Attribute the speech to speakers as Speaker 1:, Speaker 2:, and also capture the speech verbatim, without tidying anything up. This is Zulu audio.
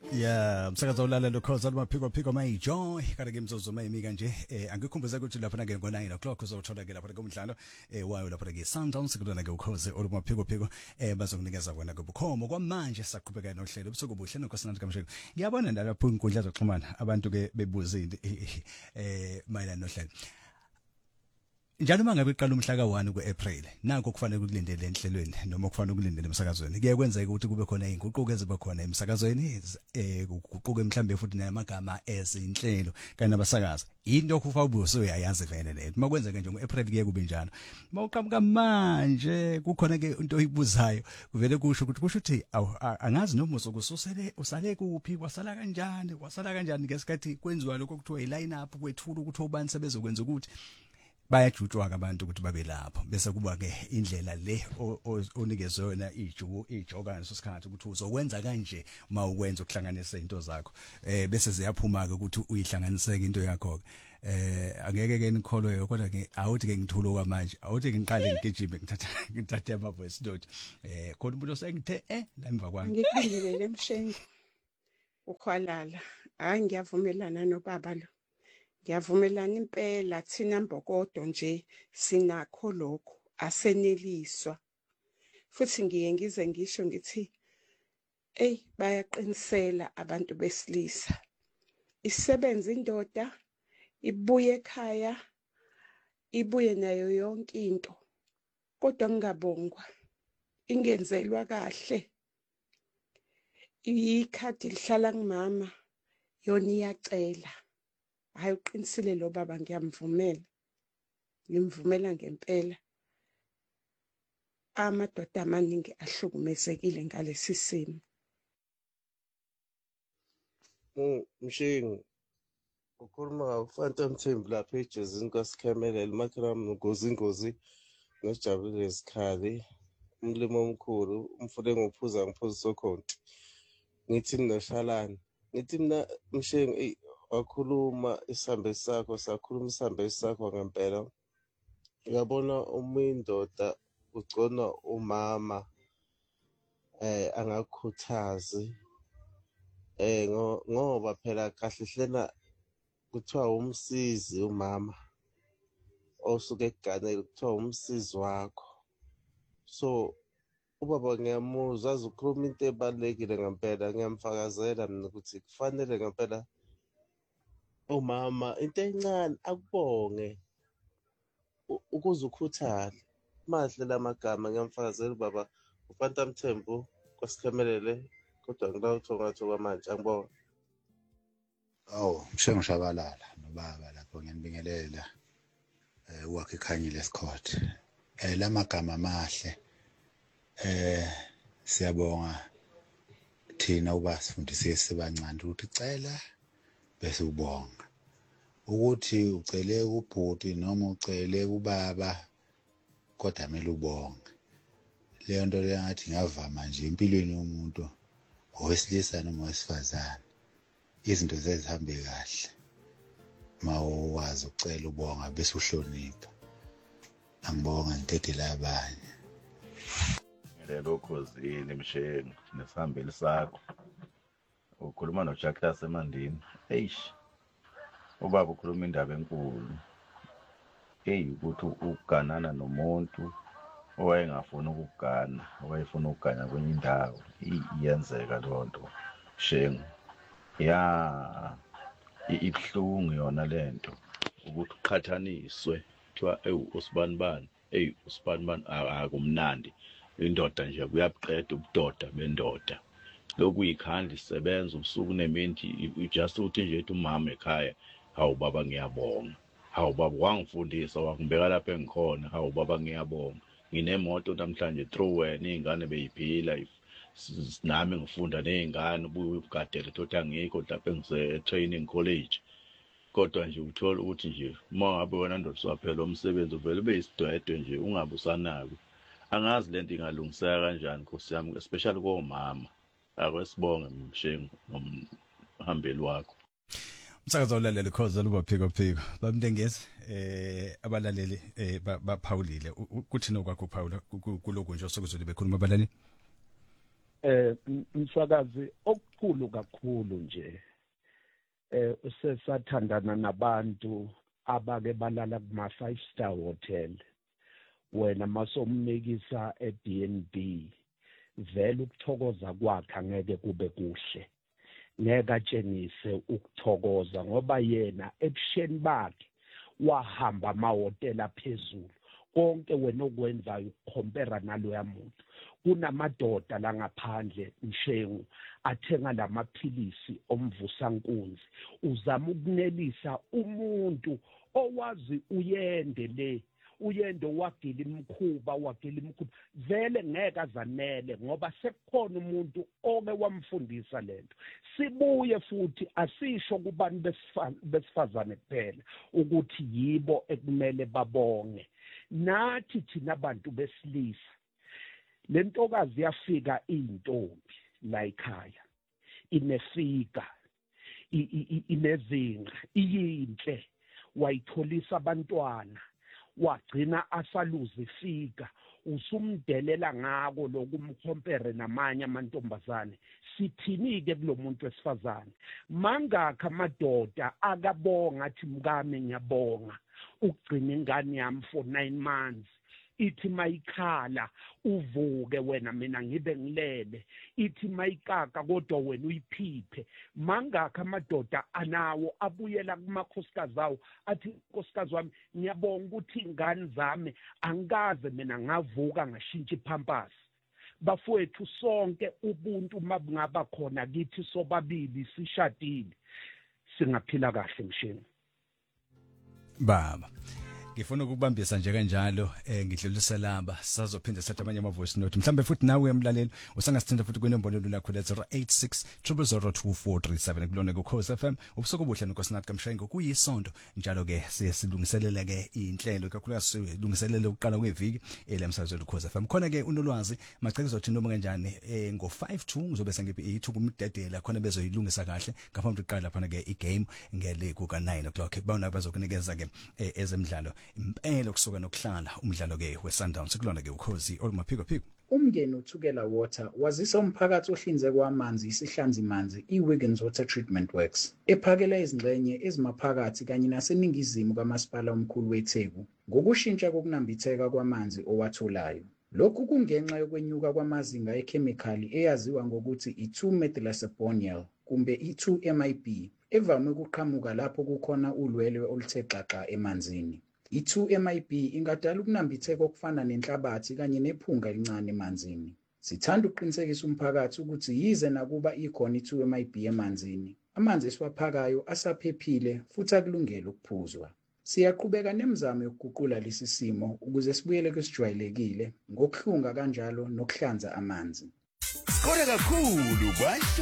Speaker 1: Yeah, msakazo ulalela ukhoza lumaphiko phiko mayijoy kada ke imzozo mayimika nje eh angikhumbuza ukuthi lapha ke ngo nine o'clock uzothola ke lapha ke umdlalo eh wayo lapha ke Sundowns kudona ke ukhoze olumaphiko phiko eh bazokunikeza kona ke bukhomo kwamanje saqhubeka nohlelo busuku buhle nonkosinathi kamshelo ngiyabona lapho inkundla zokuxhumana abantu ke bebuzile eh mayelana nohlelo njalo mangabe iqala umhla ka one kuApril nako kufanele ukulindele enhlelweni noma kufanele ukulindele emsakazweni kuye kwenzeka ukuthi kube khona izinguquko eziba khona emsakazweni eh kuguquke mhlambe futhi namagama ezinhlelo kanti abasakaza into kufa ubuso uyayazi vele le makwenzeka nje ngoApril kuye kube njalo mawuqhamuka manje kukhona ke into oyibuzayo kuvele kusho ukuthi kusho ukuthi angazi noma usukusele usale kuphi kwasala kanjani kwasala kanjani ngesikhathi kwenziwa lokho kuthiwa iline up kwethula ukuthi ubani sebezokwenza ukuthi bayajutshwa abantu ukuthi babe lapho bese kuba ke indlela le onikezwe yona ijuku ijokana sosikhathi ukuthi uzokwenza kanje uma ukwenza ukuhlanganisa into zakho eh bese ziyaphuma ke ukuthi uyihlanganiseke into yakho eh angeke ke nikholwe kodwa ke awuthi ke ngithulo kwamanje awuthi ke ngiqale ngigijime ngithatha ngithathe ama voice note eh khona umuntu osengithe eh la emva kwami
Speaker 2: ngikubingelele emshengo ukhwalala hayi ngiyavumelana nobaba lo Ngiyavumelana impela thina mbokodo nje sinakho lokho aseneliswa futhi ngiye ngize ngisho ngithi ey bayaqinisela abantu besilisa isebenza indoda ibuye ekhaya ibuye nayo yonke into kodwa ngingabongwa ingenzelwa kahle ikhadi lihlala ngimama yona iyacela hayi uqinisile lo baba ngiyamvumela ngimvumela ngempela amadoda amaningi ahlukumezekile ngalesi simo
Speaker 3: Mshengu ukhuluma uFanta Mthembu lapha ejezini kaSikhemelele makram ngozi ngozi ngijabule isikhali umlimo omkhulu umfule ngophuza ngiphuza sokhonti ngithi noshalani ngithi mina Mshengu wakhuluma isambe sakho sakhuluma isambe sakho ngempela uyabona umindoda ugcona umama eh angakhuthazi eh ngoba phela kahle hlena kuthiwa umsizi umama osuke eganele kuthiwa umsizi wakho so ubaba ngiyamuzwa ukhuluma into ebalekile ngempela ngiyamfakazela mina ukuthi kufanele ngempela umama into encane akubonge ukuze ukhuthale mahle lamagama ngiyamfakazela baba uFanta Mthembu kwaSikhemelele kodwa ngilawutho ngathi kwamanje angibona
Speaker 4: awu mshengo shabalala nobaba lapho ngiyanibingelela eh wakhe ekhanyile esikhothe eh lamagama amahle eh siyabonga thina uba sifundise sibancane ukuthi cela bese ubonga ukuthi ucele ubhuti noma ucele ubaba kodwa kumele ubonge leyo nto le ngathi ngavama nje empilweni yomuntu owesilisa noma owesifazane izinto zezihambe kahle mawazi ucela ubonga bese uhlonipha angibonga ngidedela abanye
Speaker 5: lelo khosini Mshengu nesihambeli sakho ukhuluma noJacques Emandini eish ubaba ukhuluma indaba enkulu hey ukuthi ukuganana nomuntu owayengafuna ukugana owayefuna ukuganya kwenye indawo iyenzeka lonto Mshengu ya ibhlungu yona lento ukuthi uqhathaniswe kuthiwa ewu usibanibani hey usibanibani akumnandi indoda nje kuyabuqeda ubudoda bendoda lokhu ikhanda isebenza ubusuku nemini just uthi nje ethi umama ekhaya hawu baba ngiyabonga hawu baba wangifundisa wangibeka lapha engikhona hawu baba ngiyabonga nginemoto namhlanje through wena izingane beyiphila nami ngifunda nezingane ubuye ugadele thothi angikho lapha engise training college kodwa nje uthola ukuthi nje uma ngabe wena ndoda swaphela umsebenzi uvele ube isidwedwe nje ungabe usanako angazi lento ingalungiseka kanjani Nkosi yami especially komama akwesibonge Mshengu nomhambeli wakho
Speaker 1: umsakazo olalela khoza luba phiko phiko bamntengezi eh abalaleli eh baphawulile kuthi nokwakho Paula kuloko nje osokuzule bekhuluma abalaleli
Speaker 6: eh umsakazi okukhulu kakhulu nje eh sesathandana nabantu abake balala kuma five star hotel wena masomnikisa e B and B vele ukuthokoza kwakhe angeke kube kuhle ngeke atshengise ukuthokoza ngoba yena ebusheni bakhe wahamba amahotela aphezulu konke wena okwenzayo ukukhompera naloya muntu kunamadoda la ngaphandle mshengu athenga lamaphilisi omvusankunzi uzama ukunelisa umuntu owazi uyende le uyendo wagila imkhuba wagila imkhuba vele ngeke azanele ngoba sekukhona umuntu oke wamfundisa lento sibuye futhi asisho kubantu besifazane kuphela ukuthi yibo ekumele babonge nathi thina abantu besilisa lentokazi yafika intombi la ekhaya inefika inezinga iyinhle wayitholisa abantwana wagcina asaluza ifika usumdelela ngako lokumcompare namanye amantombazane sithini ke kulomuntu wesifazane mangakho amadoda akabonga athi mkami ngiyabonga ukugcina ingane yami for nine months ithi mayikhala uvuke wena mina ngibe ngilele ithi mayikaka kodwa wena uyiphiphe mangakho amadoda anawo abuyela kumakhosikazi awo athi nkosikazi wami ngiyabonga ukuthi ingane zami angikaze mina ngavuka ngashintsha iphampasi bafowethu sonke ubuntu mabungaba khona kithi sobabili sishadile singaphila kahle mshini
Speaker 1: baba ngifuna ukubambisa nje kanjalo eh ngidlulisa laba sizophinda sathatha amanye ama voice note mhlambe futhi nawe emlaleli usangasithinda futhi kwinombolo lakho le zero eight six zero zero zero two four three seven kulona ku Khosi F M ubusuku obuhle nonkosinathi kamshengo kuyisonto njalo ke siyasilungiselela ke inhlelo kakhulukazi silungiselela ukuqala kweviki elamsazwe Khosi F M khona ke unolwazi maceke zothi noma kanjani eh ngo five two ngizobe sengiphi eight kumdedela khona bezoyilungisa kahle ngaphambi kokuqala lapha ke igame ngele ku ka nine o'clock bawona bazokunikeza ke ezemidlalo impela kusuka nokuhlala umdlalo ke weSundowns kulona ke ukhozi olumaphiko phiko
Speaker 7: Umngeni uthukela water wazisa umphakathi ohlinzeka kwamanzi isihlanzi manzi iWiggins Water Treatment Works ephakela izingxenye ezimaphakathi kanye naseningizimu kamasipala omkhulu weTheku ngokushintsha kokunambitheka kwamanzi owatholayo. Lokhu kungenxa yokwenyuka kwamazinga ekhemikhali eyaziwa ngokuthi i-two methylacephonol kumbe i-two M I B evame ukuqhamuka lapho kukhona ulwelwe oluthe xaxa emanzini. I-two M I B ingadala ukunambitheka okufana nenhlabathi kanye nephunga elincane emanzini. Sithanda ukuqinisekisa umphakathi ukuthi yize nakuba ikhona i-two M I B emanzini, amanzi esiwaphakayo asaphephile futhi akulungele ukuphuzwa. Siyaqhubeka nemizamo yokuguqula lesi simo ukuze sibuyele kwesijwayelekile ngokuhlunga kanjalo nokuhlanza amanzi.
Speaker 8: Skora kakhulu kwa